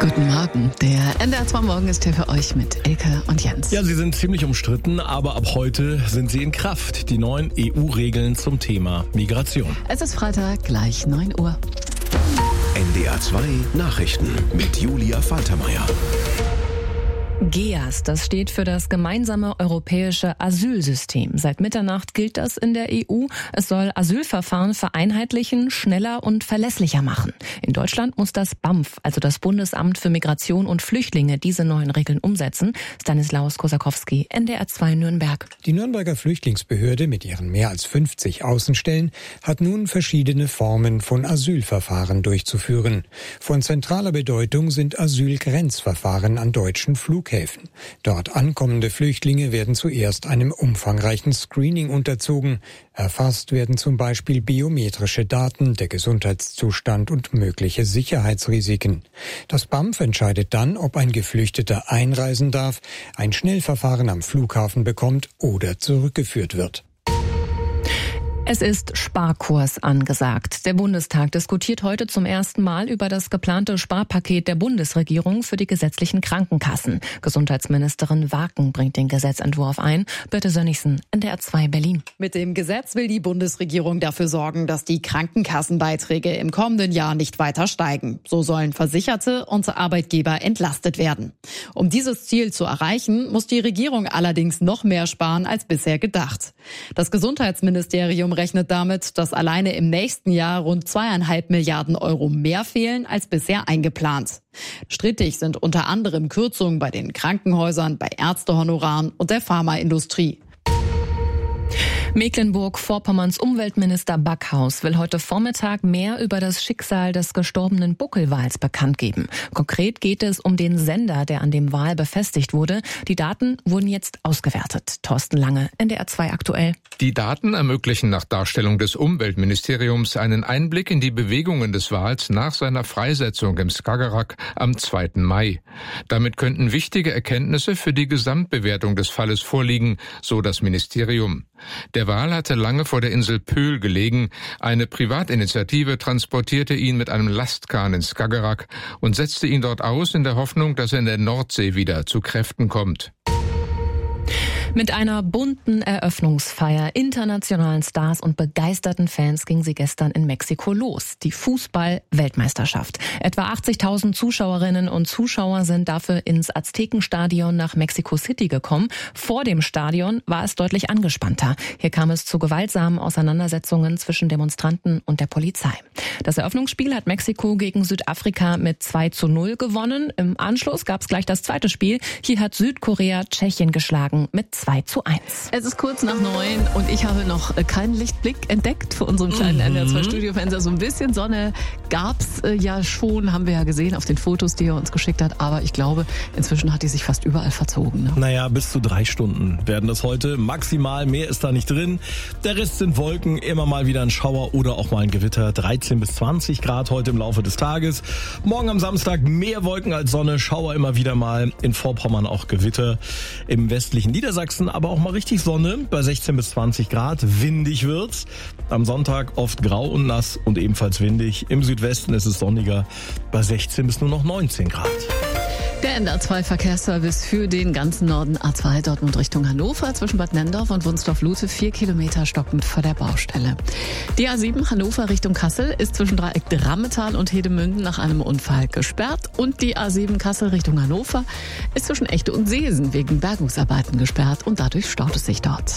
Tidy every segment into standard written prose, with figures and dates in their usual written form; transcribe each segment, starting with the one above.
Guten Morgen. Der NDR 2 Morgen ist hier für euch mit Elke und Jens. Ja, sie sind ziemlich umstritten, aber ab heute sind sie in Kraft. Die neuen EU-Regeln zum Thema Migration. Es ist Freitag, gleich 9 Uhr. NDR 2 Nachrichten mit Julia Faltermeier. GEAS, das steht für das gemeinsame europäische Asylsystem. Seit Mitternacht gilt das in der EU. Es soll Asylverfahren vereinheitlichen, schneller und verlässlicher machen. In Deutschland muss das BAMF, also das Bundesamt für Migration und Flüchtlinge, diese neuen Regeln umsetzen. Stanislaus Kosakowski, NDR 2 Nürnberg. Die Nürnberger Flüchtlingsbehörde mit ihren mehr als 50 Außenstellen hat nun verschiedene Formen von Asylverfahren durchzuführen. Von zentraler Bedeutung sind Asylgrenzverfahren an deutschen Flughäfen. Dort ankommende Flüchtlinge werden zuerst einem umfangreichen Screening unterzogen. Erfasst werden zum Beispiel biometrische Daten, der Gesundheitszustand und mögliche Sicherheitsrisiken. Das BAMF entscheidet dann, ob ein Geflüchteter einreisen darf, ein Schnellverfahren am Flughafen bekommt oder zurückgeführt wird. Es ist Sparkurs angesagt. Der Bundestag diskutiert heute zum ersten Mal über das geplante Sparpaket der Bundesregierung für die gesetzlichen Krankenkassen. Gesundheitsministerin Waken bringt den Gesetzentwurf ein. Birte Sönnigsen, NDR 2 Berlin. Mit dem Gesetz will die Bundesregierung dafür sorgen, dass die Krankenkassenbeiträge im kommenden Jahr nicht weiter steigen. So sollen Versicherte und Arbeitgeber entlastet werden. Um dieses Ziel zu erreichen, muss die Regierung allerdings noch mehr sparen als bisher gedacht. Das Gesundheitsministerium rechnet damit, dass alleine im nächsten Jahr rund 2,5 Milliarden Euro mehr fehlen als bisher eingeplant. Strittig sind unter anderem Kürzungen bei den Krankenhäusern, bei Ärztehonoraren und der Pharmaindustrie. Mecklenburg-Vorpommerns Umweltminister Backhaus will heute Vormittag mehr über das Schicksal des gestorbenen Buckelwals bekannt geben. Konkret geht es um den Sender, der an dem Wal befestigt wurde. Die Daten wurden jetzt ausgewertet. Thorsten Lange, NDR 2 aktuell. Die Daten ermöglichen nach Darstellung des Umweltministeriums einen Einblick in die Bewegungen des Wals nach seiner Freisetzung im Skagerrak am 2. Mai. Damit könnten wichtige Erkenntnisse für die Gesamtbewertung des Falles vorliegen, so das Ministerium. Der Wal hatte lange vor der Insel Pöhl gelegen. Eine Privatinitiative transportierte ihn mit einem Lastkahn ins Skagerrak und setzte ihn dort aus in der Hoffnung, dass er in der Nordsee wieder zu Kräften kommt. Mit einer bunten Eröffnungsfeier, internationalen Stars und begeisterten Fans ging sie gestern in Mexiko los. Die Fußball-Weltmeisterschaft. Etwa 80.000 Zuschauerinnen und Zuschauer sind dafür ins Aztekenstadion nach Mexico City gekommen. Vor dem Stadion war es deutlich angespannter. Hier kam es zu gewaltsamen Auseinandersetzungen zwischen Demonstranten und der Polizei. Das Eröffnungsspiel hat Mexiko gegen Südafrika mit 2:0 gewonnen. Im Anschluss gab es gleich das zweite Spiel. Hier hat Südkorea Tschechien geschlagen mit 2:1. Es ist kurz nach 9 und ich habe noch keinen Lichtblick entdeckt für unseren kleinen NDR 2 Studiofenster. So ein bisschen Sonne gab's ja schon, haben wir ja gesehen auf den Fotos, die er uns geschickt hat. Aber ich glaube, inzwischen hat die sich fast überall verzogen. Ne? Naja, bis zu 3 Stunden werden das heute. Maximal, mehr ist da nicht drin. Der Rest sind Wolken, immer mal wieder ein Schauer oder auch mal ein Gewitter. 13 bis 20 Grad heute im Laufe des Tages. Morgen am Samstag mehr Wolken als Sonne, Schauer immer wieder mal. In Vorpommern auch Gewitter. Im westlichen Niedersachsen aber auch mal richtig Sonne bei 16 bis 20 Grad. Windig wird's. Am Sonntag oft grau und nass und ebenfalls windig. Im Südwesten ist es sonniger bei 16 bis nur noch 19 Grad. Der NDR 2 Verkehrsservice für den ganzen Norden A2 Dortmund Richtung Hannover zwischen Bad Nenndorf und Wunstorf-Lute 4 Kilometer stockend vor der Baustelle. Die A7 Hannover Richtung Kassel ist zwischen Dreieck Drammetal und Hedemünden nach einem Unfall gesperrt und die A7 Kassel Richtung Hannover ist zwischen Echte und Seesen wegen Bergungsarbeiten gesperrt und dadurch staut es sich dort.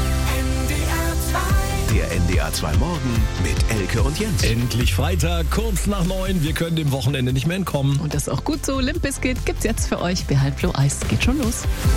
Der NDR 2 Morgen mit Elke und Jens. Endlich Freitag, kurz nach 9. Wir können dem Wochenende nicht mehr entkommen. Und das ist auch gut so. Limp Bizkit gibt's jetzt für euch. Behind Blue Eyes geht schon los.